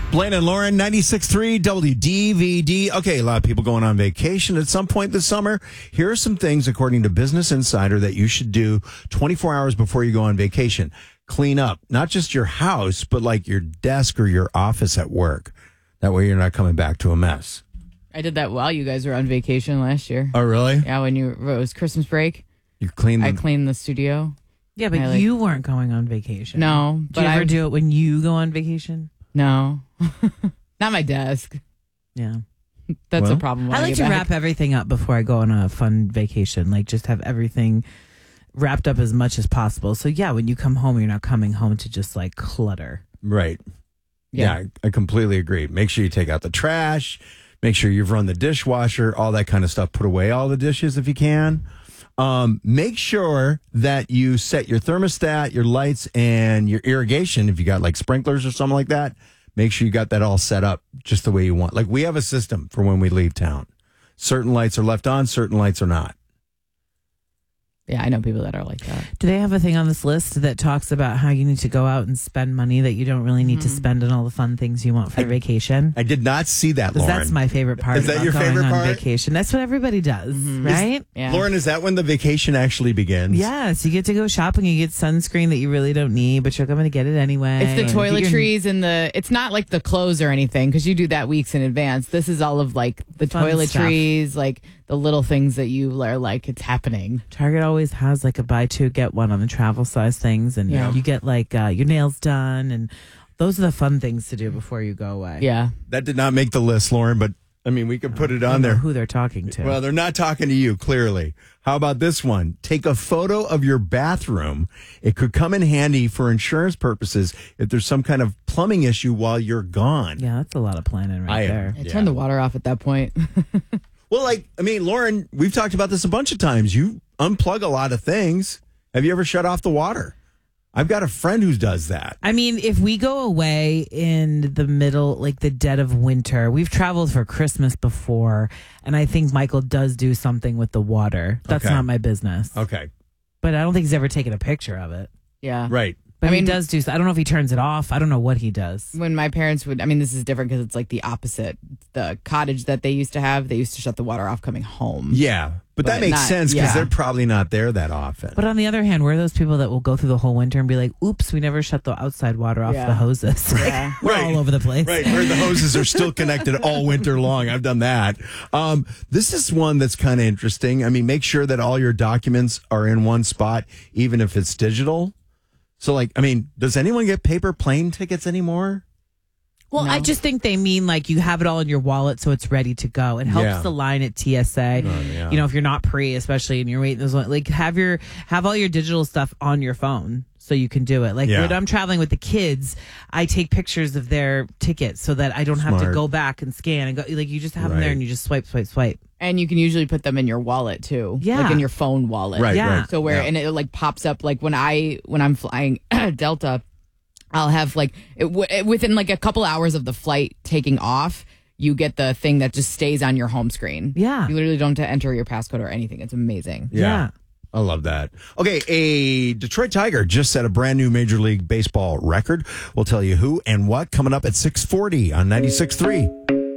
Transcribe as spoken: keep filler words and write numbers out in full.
Blaine and Lauren, ninety-six point three W D V D. Okay, a lot of people going on vacation at some point this summer. Here are some things, according to Business Insider, that you should do twenty-four hours before you go on vacation. Clean up, not just your house, but like your desk or your office at work. That way you're not coming back to a mess. I did that while you guys were on vacation last year. Oh, really? Yeah, when you it was Christmas break. You cleaned I the- cleaned the studio. Yeah, but like- you weren't going on vacation. No, Do but you ever I do it when you go on vacation? No, not my desk. Yeah. That's Well, a problem. when I like get to back. wrap everything up before I go on a fun vacation. Like, just have everything wrapped up as much as possible. So, yeah, when you come home, you're not coming home to just, like, clutter. Right. Yeah, Yeah. I, I completely agree. Make sure you take out the trash. Make sure you've run the dishwasher, all that kind of stuff. Put away all the dishes if you can. Um, make sure that you set your thermostat, your lights, and your irrigation. If you got like sprinklers or something like that, make sure you got that all set up just the way you want. Like we have a system for when we leave town. Certain lights are left on, certain lights are not. Yeah, I know people that are like that. Do they have a thing on this list that talks about how you need to go out and spend money that you don't really need to spend on all the fun things you want for I- vacation? I did not see that, Because Lauren. that's my favorite part Is that about your going favorite on part? vacation. That's what everybody does, right? Yeah. Lauren, is that when the vacation actually begins? Yes, you get to go shopping. You get sunscreen that you really don't need, but you're going to get it anyway. It's the And get your- toiletries and the. It's not like the clothes or anything because you do that weeks in advance. This is all of like the Fun toiletries, like the little things that you are like. It's happening. Target always has like a buy two get one on the travel size things, and Yeah. you get like uh, your nails done, and those are the fun things to do before you go away. Yeah. That did not make the list, Lauren, but I mean, we could put it I on don't know there. who they're talking to. Well, they're not talking to you, clearly. How about this one? Take a photo of your bathroom. It could come in handy for insurance purposes if there's some kind of plumbing issue while you're gone. yeah, that's a lot of planning right I am. there. I Yeah. turned the water off at that point. Well, like, I mean, Lauren, we've talked about this a bunch of times. You unplug a lot of things. Have you ever shut off the water? I've got a friend who does that. I mean, if we go away in the middle, like the dead of winter, we've traveled for Christmas before, and I think Michael does do something with the water. That's Okay. not my business. Okay. But I don't think he's ever taken a picture of it. Yeah. Right. But I mean- he does do. I don't know if he turns it off. I don't know what he does. When my parents would, I mean, this is different because it's like the opposite. The cottage that they used to have, they used to shut the water off coming home. Yeah. But, that But makes not- sense because yeah. they're probably not there that often. But on the other hand, we're those people that will go through the whole winter and be like, "Oops, we never shut the outside water off Yeah. the hoses." Like, Yeah. we're Right. all over the place. Right, where the hoses are still connected all winter long. I've done that. Um, this is one that's kind of interesting. I mean, make sure that all your documents are in one spot, even if it's digital. So, like, I mean, does anyone get paper plane tickets anymore? Well, I just think they mean like you have it all in your wallet, so it's ready to go. It helps Yeah. the line at T S A. Oh, yeah. You know, if you're not pre, especially and you're waiting, those like have your have all your digital stuff on your phone so you can do it. Like Yeah. when I'm traveling with the kids, I take pictures of their tickets so that I don't have to Smart. go back and scan and go. Like you just have them there Right. and you just swipe, swipe, swipe. And you can usually put them in your wallet too. Yeah. Like in your phone wallet. Right, Yeah. right. So where, Yeah. and it like pops up like when I, when I'm flying Delta, I'll have like, it, w- it- within like a couple hours of the flight taking off, you get the thing that just stays on your home screen. Yeah. You literally don't have to enter your passcode or anything. It's amazing. Yeah. Yeah. I love that. Okay, a Detroit Tiger just set a brand new Major League Baseball record. We'll tell you who and what coming up at six forty on ninety-six point three.